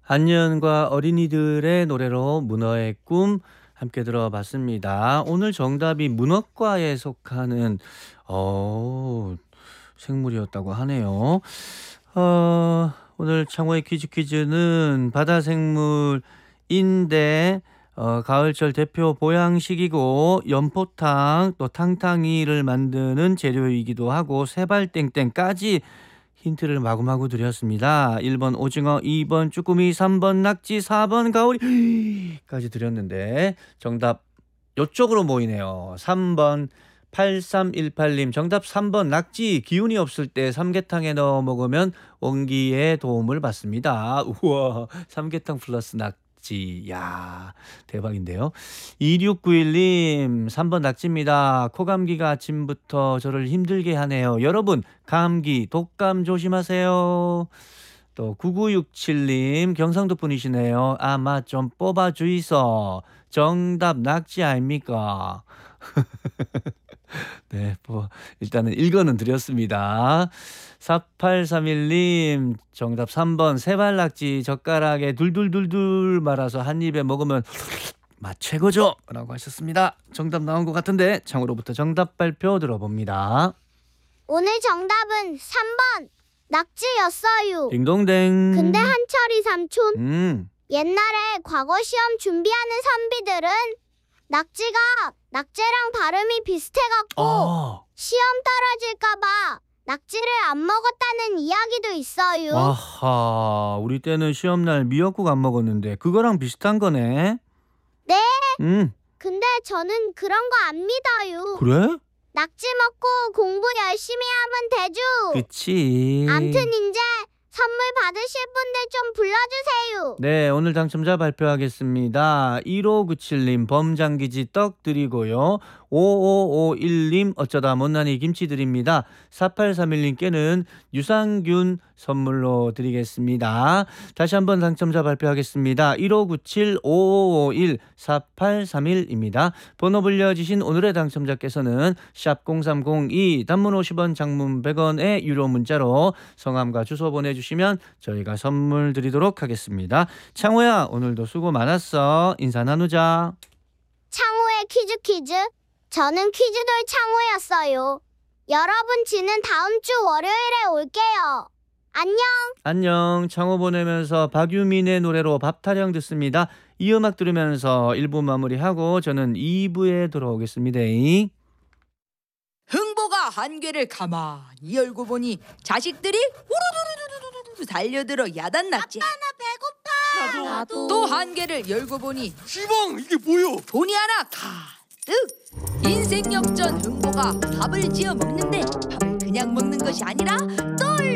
한예은과 어린이들의 노래로 문어의 꿈 함께 들어봤습니다. 오늘 정답이 문어과에 속하는 어 생물이었다고 하네요. 오늘 창호의 퀴즈는 바다 생물인데 가을철 대표 보양식이고 연포탕 또 탕탕이를 만드는 재료이기도 하고 세발땡땡까지 힌트를 마구마구 드렸습니다. 1번 오징어, 2번 쭈꾸미, 3번 낙지, 4번 가오리까지 드렸는데 정답 요쪽으로 모이네요. 3번 8318님 정답 3번 낙지. 기운이 없을 때 삼계탕에 넣어 먹으면 원기에 도움을 받습니다. 우와, 삼계탕 플러스 낙지. 야, 대박인데요. 2691님 3번 낙지입니다. 코감기가 아침부터 저를 힘들게 하네요. 여러분 감기 독감 조심하세요. 또 9967님 경상도 분이시네요. 아마 좀 뽑아주이소. 정답 낙지 아닙니까? 네, 뭐 일단은 1거는 드렸습니다. 4831님 정답 3번 세발낙지 젓가락에 둘둘둘둘 말아서 한 입에 먹으면 맛 최고죠 라고 하셨습니다. 정답 나온 것 같은데 창으로부터 정답 발표 들어봅니다. 오늘 정답은 3번 낙지였어요. 딩동댕. 근데 한철이 삼촌, 옛날에 과거 시험 준비하는 선비들은 낙지랑 발음이 비슷해갖고 시험 떨어질까봐 낙지를 안 먹었다는 이야기도 있어요. 아하, 우리 때는 시험날 미역국 안 먹었는데 그거랑 비슷한 거네. 네. 근데 저는 그런 거 안 믿어요. 그래? 낙지 먹고 공부 열심히 하면 되죠. 그치. 암튼 이제 선물 받으실 분들 좀 불러주세요. 네, 오늘 당첨자 발표하겠습니다. 1597님 범장기지 떡 드리고요. 5551님 어쩌다 못난이 김치 드립니다. 4831님께는 유산균 선물로 드리겠습니다. 다시 한번 당첨자 발표하겠습니다. 1597, 5551, 4831입니다. 번호 불려주신 오늘의 당첨자께서는 샵0302 단문 50원 장문 100원의 유료 문자로 성함과 주소 보내주시면 저희가 선물 드리도록 하겠습니다. 창호야, 오늘도 수고 많았어. 인사 나누자. 창호의 퀴즈. 저는 퀴즈돌 창호였어요. 여러분 지는 다음 주 월요일에 올게요. 안녕. 안녕. 창호 보내면서 박유민의 노래로 밥타령 듣습니다. 이 음악 들으면서 1부 마무리하고 저는 2부에 돌아오겠습니다. 흥보가 한궤를 가만히 열고 보니 자식들이 우르르르르르르 달려들어 야단났지. 아빠 나 배고파. 나도. 또 한궤를 열고 보니 시방 이게 뭐요? 돈이 하나 가득. 인생 역전 흥보가 밥을 지어 먹는데 밥을 그냥 먹는 것이 아니라